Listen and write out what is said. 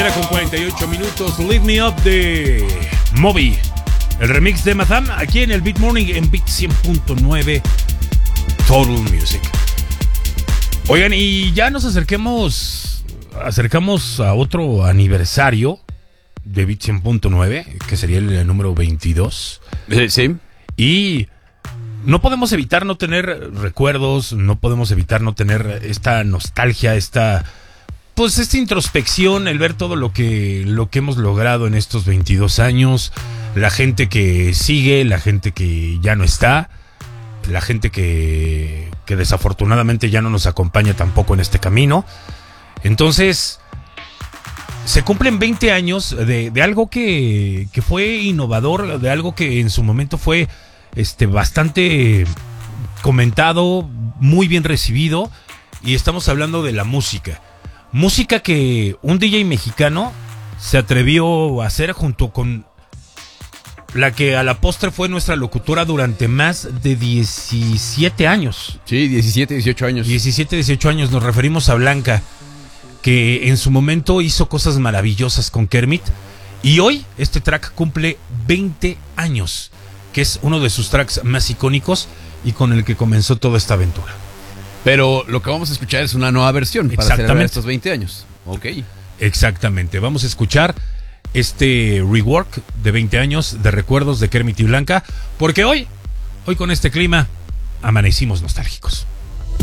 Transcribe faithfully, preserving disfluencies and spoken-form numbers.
mañana con cuarenta y ocho minutos. Lift Me Up de Moby. El remix de Matham aquí en el Beat Morning en Beat cien punto nueve Total Music. Oigan, y ya nos acerquemos, acercamos a otro aniversario de Beat cien punto nueve, que sería el número veintidós. Sí. Y no podemos evitar no tener recuerdos, no podemos evitar no tener esta nostalgia, esta... Pues esta introspección, el ver todo lo que, lo que hemos logrado en estos veintidós años, la gente que sigue, la gente que ya no está, la gente que, que desafortunadamente ya no nos acompaña tampoco en este camino. Entonces, se cumplen veinte años de, de algo que, que fue innovador, de algo que en su momento fue este, bastante comentado, muy bien recibido, y estamos hablando de la música. Música que un D J mexicano se atrevió a hacer junto con la que a la postre fue nuestra locutora durante más de diecisiete años. Sí, diecisiete, dieciocho años. diecisiete, dieciocho años, nos referimos a Blanca, que en su momento hizo cosas maravillosas con Kermit. Y hoy este track cumple veinte años, que es uno de sus tracks más icónicos y con el que comenzó toda esta aventura. Pero lo que vamos a escuchar es una nueva versión para celebrar estos veinte años. Ok. Exactamente. Vamos a escuchar este rework de veinte años de recuerdos de Kermit y Blanca, porque hoy, hoy con este clima, amanecimos nostálgicos.